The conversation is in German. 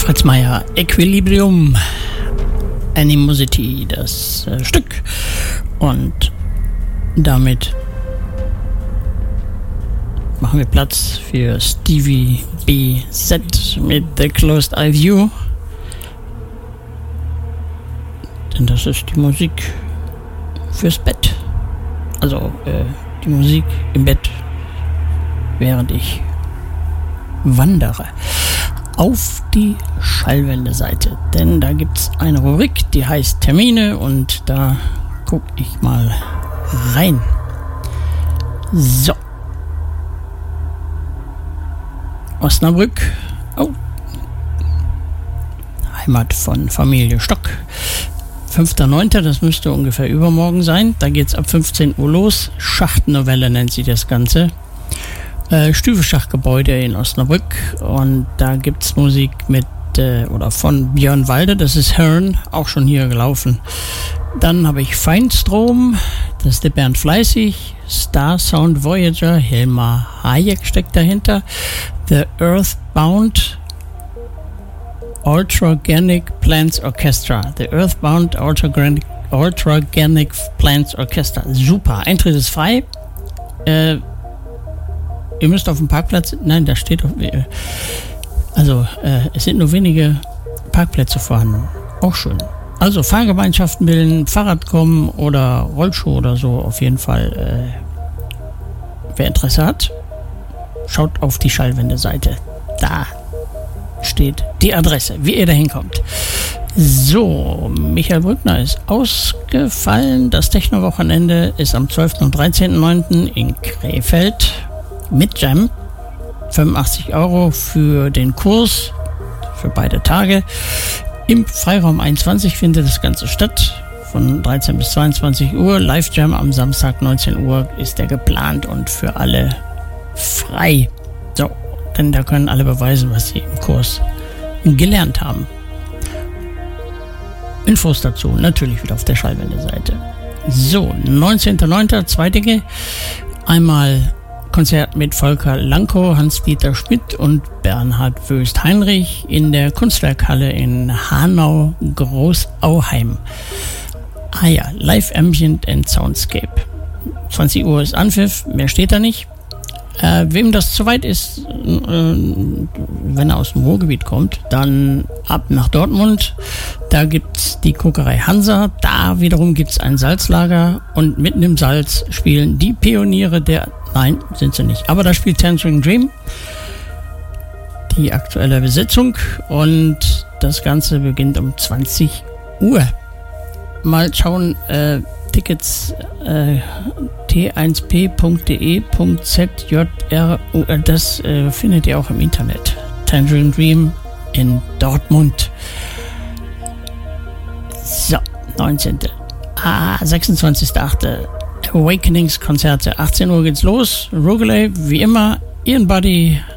Fritz Meier, Equilibrium, Animosity, das Stück. Und damit machen wir Platz für Stevie B. Z mit The Closed Eye View. Denn das ist die Musik fürs Bett. Also die Musik im Bett, während ich wandere. Auf die Schallwende-Seite, denn da gibt es eine Rubrik, die heißt Termine, und da gucke ich mal rein. So. Osnabrück. Oh. Heimat von Familie Stock. 5.9., das müsste ungefähr übermorgen sein. Da geht es ab 15 Uhr los. Schachtnovelle nennt sie das Ganze. Stüffelschachgebäude in Osnabrück, und da gibt es Musik mit oder von Björn Walde, das ist Hearn, auch schon hier gelaufen. Dann habe ich Feinstrom, das ist der Bernd Fleißig, Star Sound Voyager, Hilmar Hayek steckt dahinter, The Earthbound Ultragenic Plants Orchestra, The Earthbound Ultragenic Plants Orchestra, super, Eintritt ist frei. Ihr müsst auf dem Parkplatz, nein, da steht, es sind nur wenige Parkplätze vorhanden. Auch schön. Also Fahrgemeinschaften bilden, Fahrrad kommen oder Rollschuh oder so, auf jeden Fall. Wer Interesse hat, schaut auf die Schallwende-Seite. Da steht die Adresse, wie ihr da hinkommt. So, Michael Brückner ist ausgefallen. Das Techno-Wochenende ist am 12. und 13.9. in Krefeld. Mit Jam, 85 € für den Kurs, für beide Tage. Im Freiraum 21 findet das Ganze statt, von 13 bis 22 Uhr. Live Jam am Samstag 19 Uhr ist der geplant und für alle frei. So, denn da können alle beweisen, was sie im Kurs gelernt haben. Infos dazu natürlich wieder auf der Schallwende-Seite. So, 19.09. zwei Dinge. Einmal Konzert mit Volker Lankow, Hans-Dieter Schmidt und Bernhard Wöst-Heinrich in der Kunstwerkhalle in Hanau-Großauheim. Ah ja, Live Ambient and Soundscape. 20 Uhr ist Anpfiff, mehr steht da nicht. Wem das zu weit ist, wenn er aus dem Ruhrgebiet kommt, dann ab nach Dortmund. Da gibt's die Kokerei Hansa, da wiederum gibt's ein Salzlager, und mitten im Salz spielen die Pioniere der... Nein, sind sie nicht. Aber da spielt Tangerine Dream, die aktuelle Besetzung, und das Ganze beginnt um 20 Uhr. Mal schauen, Tickets t1p.de.zjru, das findet ihr auch im Internet. Tangerine Dream in Dortmund. So, 19. 26.8. Awakenings-Konzerte. 18 Uhr geht's los. Rogalay, wie immer. Ian Buddy,